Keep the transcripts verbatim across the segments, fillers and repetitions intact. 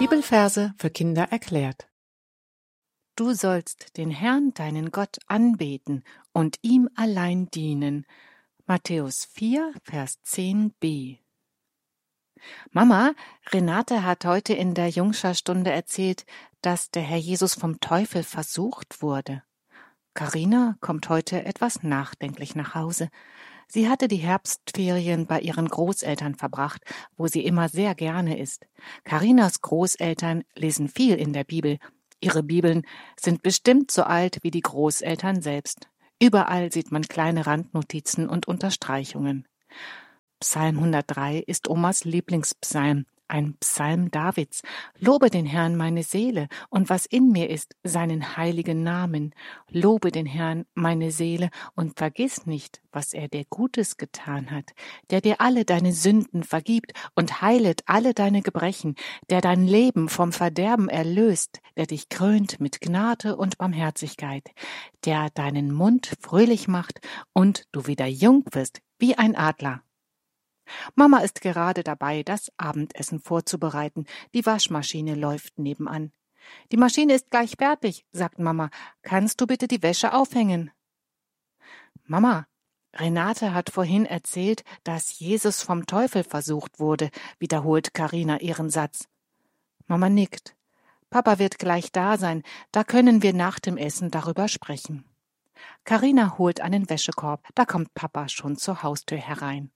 Bibelverse für Kinder erklärt. Du sollst den Herrn, deinen Gott, anbeten und ihm allein dienen. Matthäus vier, Vers zehn b. Mama, Renate hat heute in der Jungscherstunde erzählt, dass der Herr Jesus vom Teufel versucht wurde. Carina kommt heute etwas nachdenklich nach Hause. Sie hatte die Herbstferien bei ihren Großeltern verbracht, wo sie immer sehr gerne ist. Carinas Großeltern lesen viel in der Bibel. Ihre Bibeln sind bestimmt so alt wie die Großeltern selbst. Überall sieht man kleine Randnotizen und Unterstreichungen. Psalm hundertdrei ist Omas Lieblingspsalm, ein Psalm Davids. Lobe den Herrn, meine Seele, und was in mir ist, seinen heiligen Namen. Lobe den Herrn, meine Seele, und vergiss nicht, was er dir Gutes getan hat, der dir alle deine Sünden vergibt und heilet alle deine Gebrechen, der dein Leben vom Verderben erlöst, der dich krönt mit Gnade und Barmherzigkeit, der deinen Mund fröhlich macht und du wieder jung wirst wie ein Adler. Mama ist gerade dabei, das Abendessen vorzubereiten. Die Waschmaschine läuft nebenan. Die Maschine ist gleich fertig, sagt Mama. Kannst du bitte die Wäsche aufhängen? Mama, Renate hat vorhin erzählt, dass Jesus vom Teufel versucht wurde, wiederholt Carina ihren Satz. Mama nickt. Papa wird gleich da sein, da können wir nach dem Essen darüber sprechen. Carina holt einen Wäschekorb, da kommt Papa schon zur Haustür herein.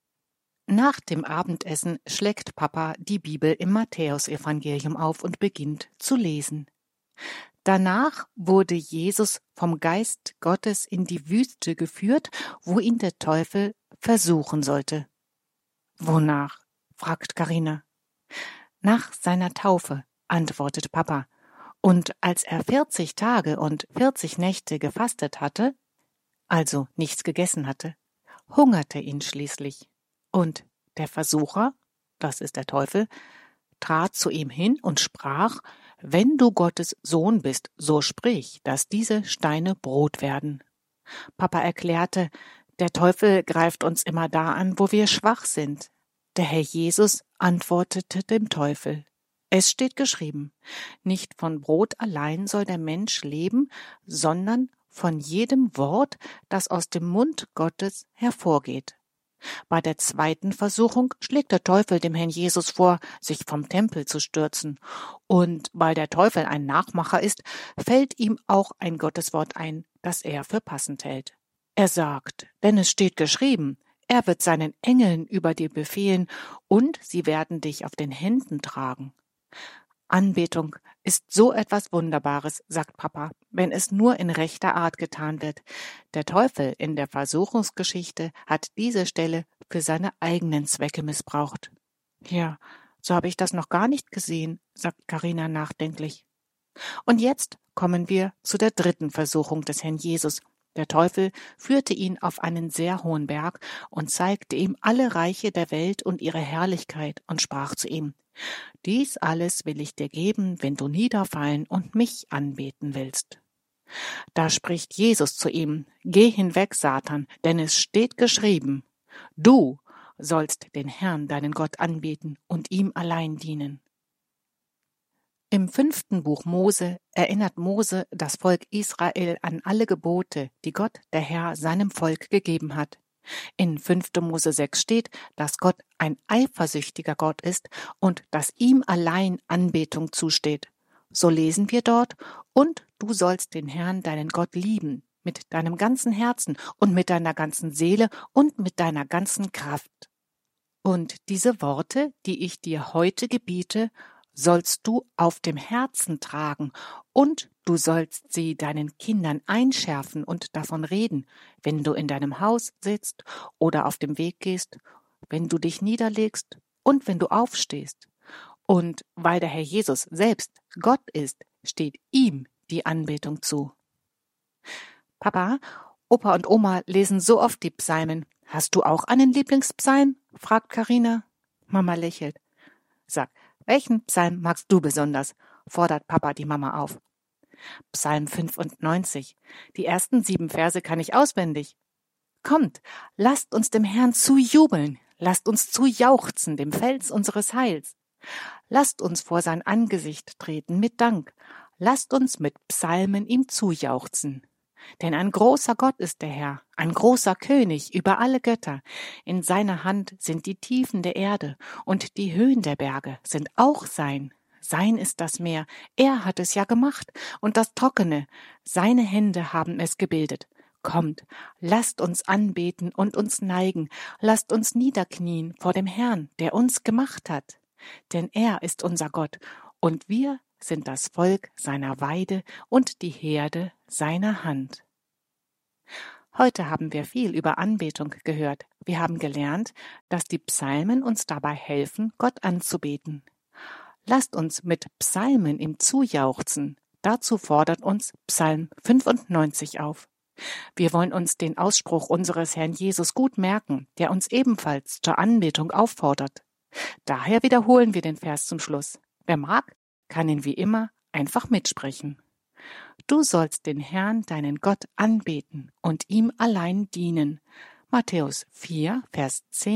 Nach dem Abendessen schlägt Papa die Bibel im Matthäusevangelium auf und beginnt zu lesen. Danach wurde Jesus vom Geist Gottes in die Wüste geführt, wo ihn der Teufel versuchen sollte. Wonach? Fragt Carina. Nach seiner Taufe, antwortet Papa. Und als er vierzig Tage und vierzig Nächte gefastet hatte, also nichts gegessen hatte, hungerte ihn schließlich. Und der Versucher, das ist der Teufel, trat zu ihm hin und sprach, wenn du Gottes Sohn bist, so sprich, dass diese Steine Brot werden. Papa erklärte, der Teufel greift uns immer da an, wo wir schwach sind. Der Herr Jesus antwortete dem Teufel, es steht geschrieben, nicht von Brot allein soll der Mensch leben, sondern von jedem Wort, das aus dem Mund Gottes hervorgeht. Bei der zweiten Versuchung schlägt der Teufel dem Herrn Jesus vor, sich vom Tempel zu stürzen. Und weil der Teufel ein Nachmacher ist, fällt ihm auch ein Gotteswort ein, das er für passend hält. Er sagt, denn es steht geschrieben, er wird seinen Engeln über dir befehlen und sie werden dich auf den Händen tragen. Anbetung ist so etwas Wunderbares, sagt Papa, wenn es nur in rechter Art getan wird. Der Teufel in der Versuchungsgeschichte hat diese Stelle für seine eigenen Zwecke missbraucht. Ja, so habe ich das noch gar nicht gesehen, sagt Carina nachdenklich. Und jetzt kommen wir zu der dritten Versuchung des Herrn Jesus. Der Teufel führte ihn auf einen sehr hohen Berg und zeigte ihm alle Reiche der Welt und ihre Herrlichkeit und sprach zu ihm, dies alles will ich dir geben, wenn du niederfallen und mich anbeten willst. Da spricht Jesus zu ihm, geh hinweg, Satan, denn es steht geschrieben, du sollst den Herrn, deinen Gott, anbeten und ihm allein dienen. Im fünften Buch Mose erinnert Mose das Volk Israel an alle Gebote, die Gott, der Herr, seinem Volk gegeben hat. In fünfter Mose sechs steht, dass Gott ein eifersüchtiger Gott ist und dass ihm allein Anbetung zusteht. So lesen wir dort, und du sollst den Herrn, deinen Gott, lieben, mit deinem ganzen Herzen und mit deiner ganzen Seele und mit deiner ganzen Kraft. Und diese Worte, die ich dir heute gebiete, sollst du auf dem Herzen tragen, und du sollst sie deinen Kindern einschärfen und davon reden, wenn du in deinem Haus sitzt oder auf dem Weg gehst, wenn du dich niederlegst und wenn du aufstehst. Und weil der Herr Jesus selbst Gott ist, steht ihm die Anbetung zu. Papa, Opa und Oma lesen so oft die Psalmen. Hast du auch einen Lieblingspsalm? Fragt Carina. Mama lächelt. Sag, welchen Psalm magst du besonders? Fordert Papa die Mama auf. Psalm fünfundneunzig. Die ersten sieben Verse kann ich auswendig. Kommt, lasst uns dem Herrn zujubeln, lasst uns zujauchzen, dem Fels unseres Heils. Lasst uns vor sein Angesicht treten mit Dank. Lasst uns mit Psalmen ihm zujauchzen. Denn ein großer Gott ist der Herr, ein großer König über alle Götter. In seiner Hand sind die Tiefen der Erde und die Höhen der Berge sind auch sein. Sein ist das Meer, er hat es ja gemacht, und das Trockene, seine Hände haben es gebildet. Kommt, lasst uns anbeten und uns neigen, lasst uns niederknien vor dem Herrn, der uns gemacht hat. Denn er ist unser Gott, und wir sind das Volk seiner Weide und die Herde seiner Hand. Heute haben wir viel über Anbetung gehört. Wir haben gelernt, dass die Psalmen uns dabei helfen, Gott anzubeten. Lasst uns mit Psalmen ihm zujauchzen. Dazu fordert uns Psalm fünfundneunzig auf. Wir wollen uns den Ausspruch unseres Herrn Jesus gut merken, der uns ebenfalls zur Anbetung auffordert. Daher wiederholen wir den Vers zum Schluss. Wer mag, kann ihn wie immer einfach mitsprechen. Du sollst den Herrn, deinen Gott, anbeten und ihm allein dienen. Matthäus vier, Vers zehn.